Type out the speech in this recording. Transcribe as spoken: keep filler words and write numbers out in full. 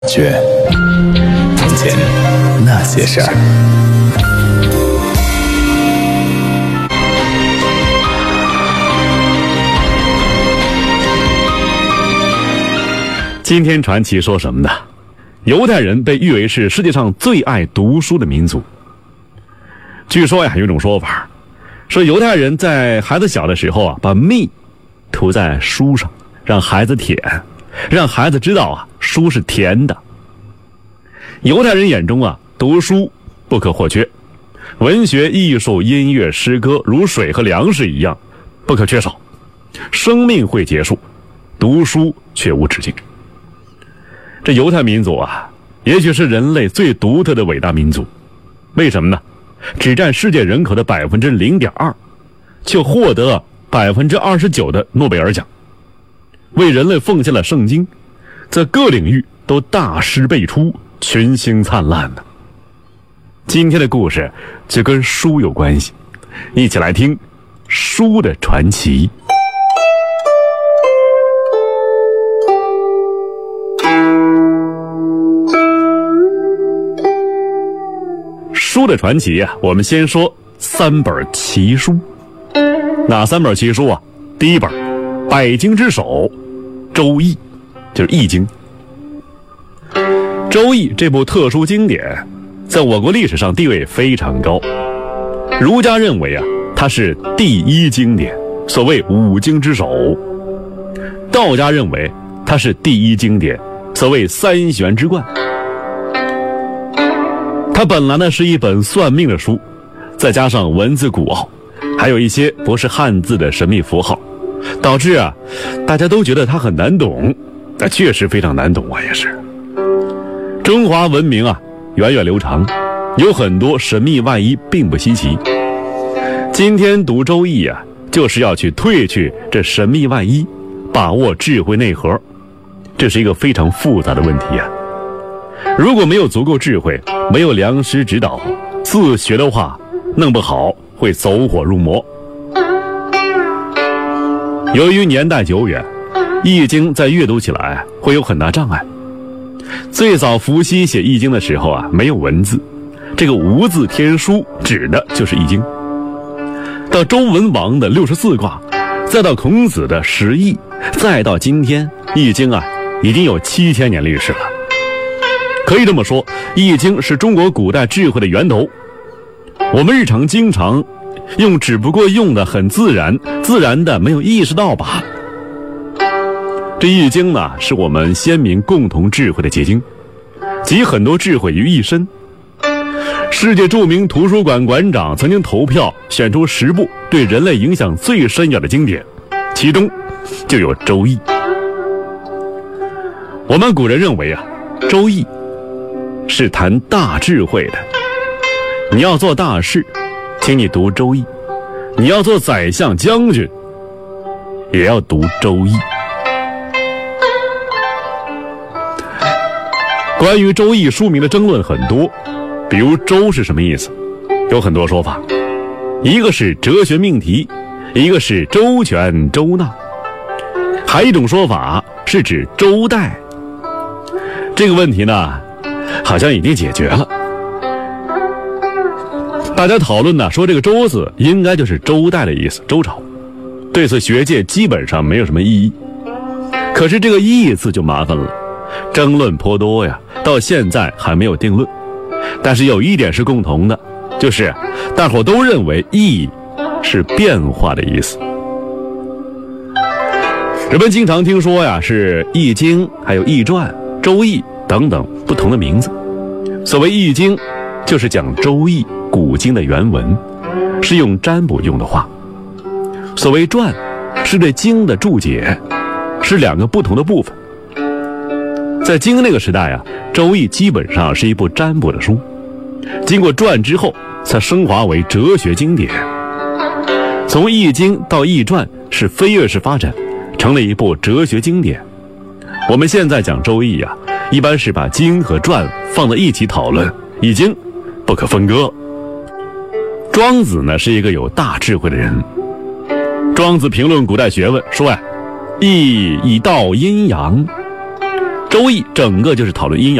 觉从前那些事儿。 今天传奇说什么呢？犹太人被誉为是世界上最爱读书的民族。据说呀，有一种说法，说犹太人在孩子小的时候啊，把蜜涂在书上，让孩子舔，让孩子知道啊，书是甜的。犹太人眼中啊，读书不可或缺，文学、艺术、音乐、诗歌如水和粮食一样不可缺少。生命会结束，读书却无止境。这犹太民族啊，也许是人类最独特的伟大民族。为什么呢？只占世界人口的百分之零点二，却获得百分之二十九的诺贝尔奖，为人类奉献了圣经，在各领域都大师辈出，群星灿烂的。今天的故事就跟书有关系，一起来听书的传奇。书的传奇啊，我们先说三本奇书。哪三本奇书啊？第一本，百经之首，周易，就是易经。周易这部特殊经典，在我国历史上地位非常高。儒家认为啊，它是第一经典，所谓五经之首；道家认为它是第一经典，所谓三玄之冠。它本来呢是一本算命的书，再加上文字古奥，还有一些不是汉字的神秘符号，导致啊大家都觉得它很难懂。那确实非常难懂啊，也是。中华文明啊源远流长，有很多神秘外衣并不稀奇。今天读周易啊，就是要去褪去这神秘外衣，把握智慧内核。这是一个非常复杂的问题啊。如果没有足够智慧，没有良师指导，自学的话，弄不好会走火入魔。由于年代久远，易经在阅读起来会有很大障碍。最早伏羲写易经的时候啊，没有文字，这个无字天书指的就是易经。到周文王的六十四卦，再到孔子的十易，再到今天，易经啊已经有七千年历史了。可以这么说，易经是中国古代智慧的源头。我们日常经常用，只不过用的很自然，自然的没有意识到罢了。这易经呢，是我们先民共同智慧的结晶，集很多智慧于一身。世界著名图书馆馆长曾经投票选出十部对人类影响最深远的经典，其中就有《周易》。我们古人认为啊，《周易》是谈大智慧的。你要做大事，请你读《周易》；你要做宰相将军，也要读《周易》。关于《周易》书名的争论很多，比如“周”是什么意思，有很多说法。一个是哲学命题，一个是周全周纳，还有一种说法是指周代。这个问题呢，好像已经解决了。大家讨论呢，说这个周字应该就是周代的意思，周朝。对此学界基本上没有什么异议。可是这个义字就麻烦了，争论颇多呀，到现在还没有定论。但是有一点是共同的，就是大伙都认为义是变化的意思。人们经常听说呀，是易经，还有易传、周易等等不同的名字。所谓易经，就是讲周易古经的原文，是用占卜用的话。所谓传，是对经的注解，是两个不同的部分。在经那个时代啊，周易基本上是一部占卜的书，经过传之后才升华为哲学经典。从易经到易传是飞跃式发展，成了一部哲学经典。我们现在讲周易啊，一般是把经和传放在一起讨论，已经不可分割。庄子呢是一个有大智慧的人。庄子评论古代学问说呀，易以道阴阳， 周易整个就是讨论阴阳。